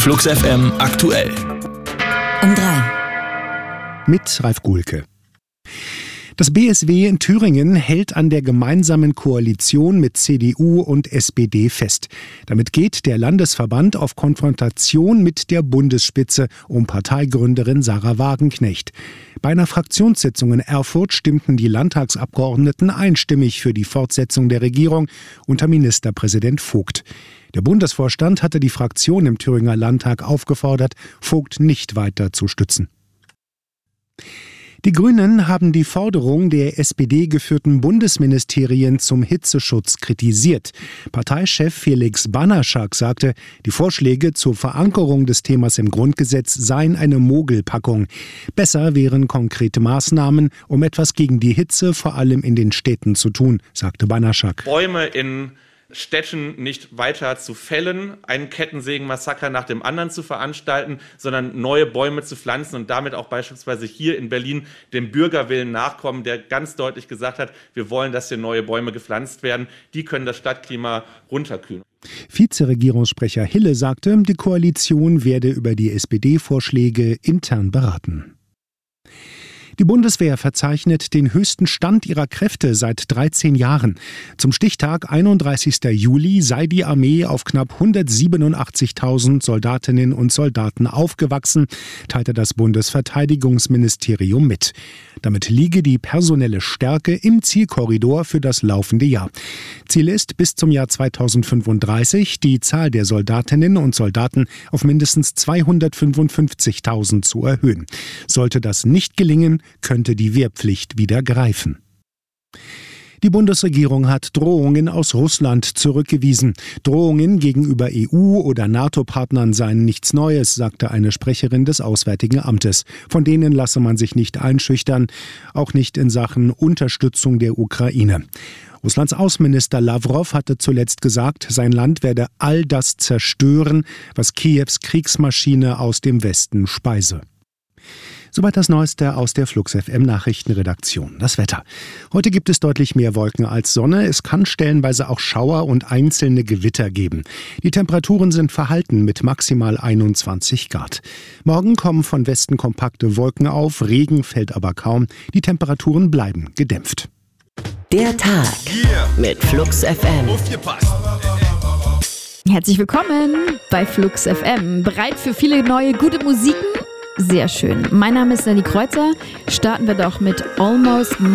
Flux FM aktuell. Um 3. Mit Ralf Guhlke. Das BSW in Thüringen hält an der gemeinsamen Koalition mit CDU und SPD fest. Damit geht der Landesverband auf Konfrontation mit der Bundesspitze um Parteigründerin Sahra Wagenknecht. Bei einer Fraktionssitzung in Erfurt stimmten die Landtagsabgeordneten einstimmig für die Fortsetzung der Regierung unter Ministerpräsident Vogt. Der Bundesvorstand hatte die Fraktion im Thüringer Landtag aufgefordert, Vogt nicht weiter zu stützen. Die Grünen haben die Forderung der SPD-geführten Bundesministerien zum Hitzeschutz kritisiert. Parteichef Felix Banaschak sagte, die Vorschläge zur Verankerung des Themas im Grundgesetz seien eine Mogelpackung. Besser wären konkrete Maßnahmen, um etwas gegen die Hitze vor allem in den Städten zu tun, sagte Banaschak. Bäume in Städten nicht weiter zu fällen, einen Kettensägenmassaker nach dem anderen zu veranstalten, sondern neue Bäume zu pflanzen und damit auch beispielsweise hier in Berlin dem Bürgerwillen nachkommen, der ganz deutlich gesagt hat, wir wollen, dass hier neue Bäume gepflanzt werden. Die können das Stadtklima runterkühlen. Vizeregierungssprecher Hille sagte, die Koalition werde über die SPD-Vorschläge intern beraten. Die Bundeswehr verzeichnet den höchsten Stand ihrer Kräfte seit 13 Jahren. Zum Stichtag 31. Juli sei die Armee auf knapp 187.000 Soldatinnen und Soldaten aufgewachsen, teilte das Bundesverteidigungsministerium mit. Damit liege die personelle Stärke im Zielkorridor für das laufende Jahr. Ziel ist, bis zum Jahr 2035 die Zahl der Soldatinnen und Soldaten auf mindestens 255.000 zu erhöhen. Sollte das nicht gelingen, könnte die Wehrpflicht wieder greifen. Die Bundesregierung hat Drohungen aus Russland zurückgewiesen. Drohungen gegenüber EU- oder NATO-Partnern seien nichts Neues, sagte eine Sprecherin des Auswärtigen Amtes. Von denen lasse man sich nicht einschüchtern, auch nicht in Sachen Unterstützung der Ukraine. Russlands Außenminister Lawrow hatte zuletzt gesagt, sein Land werde all das zerstören, was Kiews Kriegsmaschine aus dem Westen speise. Soweit das Neueste aus der Flux FM Nachrichtenredaktion. Das Wetter. Heute gibt es deutlich mehr Wolken als Sonne. Es kann stellenweise auch Schauer und einzelne Gewitter geben. Die Temperaturen sind verhalten mit maximal 21 Grad. Morgen kommen von Westen kompakte Wolken auf, Regen fällt aber kaum. Die Temperaturen bleiben gedämpft. Der Tag mit Flux FM. Herzlich willkommen bei Flux FM. Bereit für viele neue, gute Musiken? Sehr schön. Mein Name ist Nelly Kreuzer. Starten wir doch mit Almost